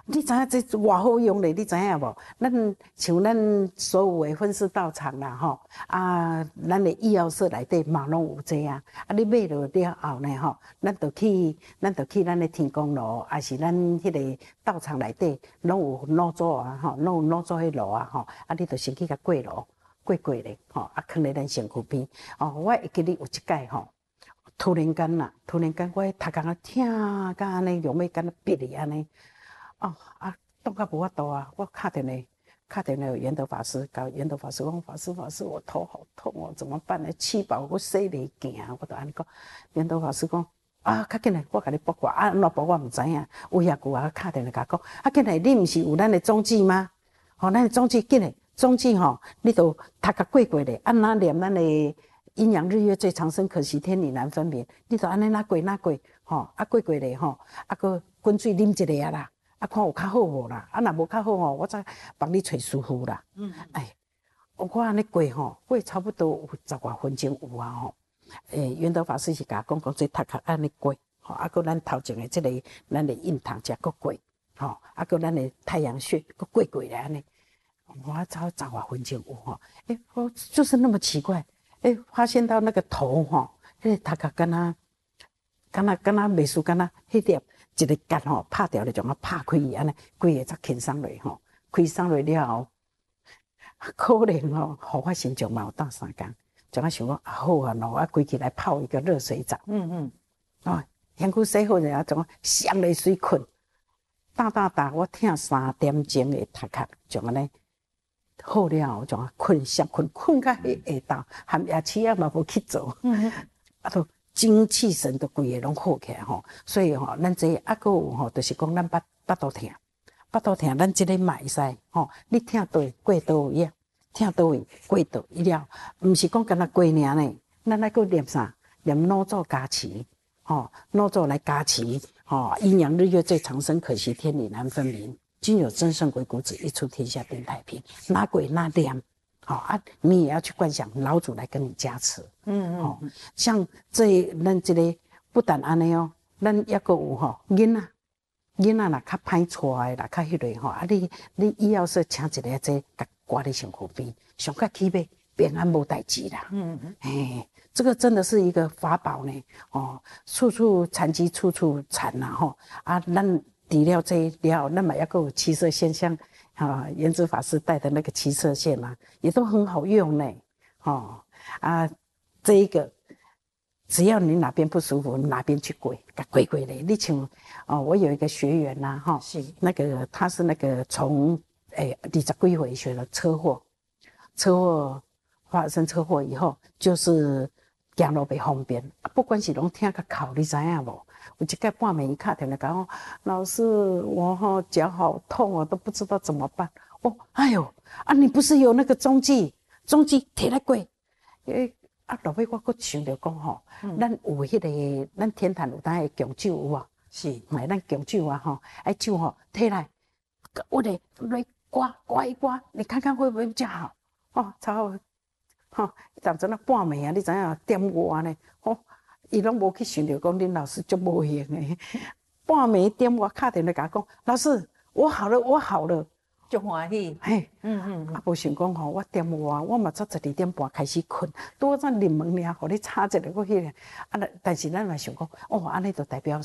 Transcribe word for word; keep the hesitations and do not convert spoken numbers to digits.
你知影这偌好用咧？你知影无？咱像咱所有的分尸道场啦，吼啊，咱的医药室内底嘛拢有这啊。啊，你买落了后呢，吼，咱就去，咱就去咱的天公炉，还是咱迄个道场内底拢有炉灶啊，吼，拢有炉灶迄炉啊，吼，啊，你就先去甲过炉，过过咧，吼，啊，放咧咱身躯边。哦，我会记得有一届吼。突然间啦，突然间我头壳啊疼，甲安尼，用要敢若闭哩安尼。哦啊，冻到无法度啊！我打电话，打电话元德法师，甲元德法师讲：法师法师，我头好痛哦，怎么办呢？气饱我洗袂行，我就安尼讲。元德法师讲：啊，较紧来，我甲你拨挂啊，怎拨我毋知影。有遐久啊，打电话甲讲：啊，紧来，你毋是有咱的总旨吗？吼、哦，咱的总旨紧来，总旨吼，你都读甲过过咧，按哪念咱的。阴阳日月最长生，可惜天理难分别。你就安尼哪过哪过，吼啊过过咧吼，啊个滚水啉一个啊啦，啊看有较好无啦，啊若无较好吼，我再帮你找师傅啦。嗯，哎，我安尼过吼，过差不多有十外分钟有啊吼。诶，元德法师是甲讲讲这读壳安尼过，吼啊个咱头前的这个咱的印堂才过过，吼啊个咱的太阳穴过过过咧安尼。我超十外分钟有吼，诶，我就是那么奇怪。哎，发现到那个头吼，迄个头壳敢若敢若敢若袂输敢若迄粒一个结吼拍掉咧，将啊拍开伊安尼，规个才轻松落吼，开松落了后，可能吼，互我心情嘛有当三工，将啊想讲啊好啊喏，啊规起来泡一个热水澡，嗯嗯，哦，身躯洗好了，将啊上来水困，打打打，我疼三点钟的头壳，将安尼。好了后，就困闪困，困到迄下昼，含夜市啊嘛无去做，嗯、啊都精气神都规个拢好起来吼。所以吼，咱这啊个有吼，就是讲咱巴巴肚疼，巴肚疼，咱这个嘛会使吼。你疼倒位过倒位啊？疼倒位过倒位了，毋是讲干那过尔呢？咱来个念啥？念脑灶加持，吼，脑灶来加持，吼，阴阳日月最长生，可惜天理难分明。今有真圣鬼谷子，一出天下定太平。哪鬼哪念，好、哦、啊，你也要去观想老祖来跟你加持。嗯嗯，哦，像这咱这个不但安尼哦，咱也个有吼囡仔，囡仔若较歹带的啦，较迄类吼，啊你你以后说请一个这甲挂在身躯边，上较起码平安无代志啦。嗯嗯，哎，这个真的是一个法宝呢。哦，处处残疾，处处残呐吼啊，咱。除了这了，那么也个有七色线，像啊，圆子法师带的那个七色线啊，也都很好用呢。哦啊，这一个只要你哪边不舒服，哪边去跪，跪跪嘞。你像哦，我有一个学员呐、啊，哈，是那个他是那个从诶二十几岁学了车祸，车祸发生车祸以后，就是走路不方便，不管是拢听个口，你知影无？有一个半暝伊打电话讲，老师，我哈脚好痛，我都不知道怎么办。哦，哎呦，啊，你不是有那个中继，中继摕来过？诶，啊，落尾我阁想着讲吼，嗯、咱有迄、那个，咱天坛有当个供酒有无？是，买咱供酒啊吼，哎酒吼摕来，我得来刮刮一刮，你看看会不会比较好？哦，超好，吼、哦，当阵啊半暝啊，你知影点我呢？哦。伊拢无去想着讲，恁老师足无闲诶，半暝点我打电话甲讲，老师，我好了，我好了， 足欢喜。 嘿，嗯嗯，啊，无想讲吼，我点我，我嘛早十二点半开始困，拄好咱入门尔，互你吵一个，我迄个，啊，但是咱嘛想讲，哦，安尼就代表。